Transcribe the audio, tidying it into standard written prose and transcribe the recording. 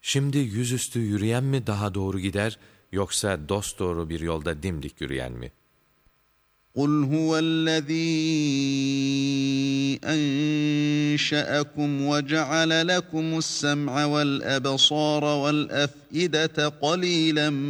Şimdi yüzüstü yürüyen mi daha doğru gider, yoksa dosdoğru bir yolda dimdik yürüyen mi? قُلْ هُوَ الَّذ۪ي أَنْشَأَكُمْ وَجَعَلَ لَكُمُ السَّمْعَ وَالْأَبْصَارَ وَالْأَفْئِدَةَ قَلِيلًا